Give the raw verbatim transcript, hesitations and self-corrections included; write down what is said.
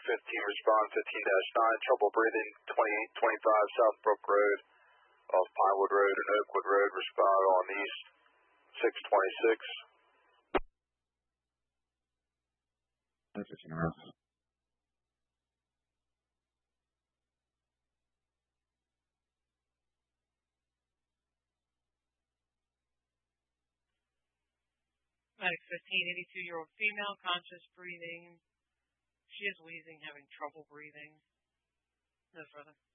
fifteen, respond fifteen dash nine, trouble breathing, twenty-eight twenty-five South Brook Road, off Pinewood Road and Oakwood Road, respond on east, six twenty-six. fifteen rough. Medic fifteen, eighty-two-year-old female, conscious, breathing. She is wheezing, having trouble breathing. No further.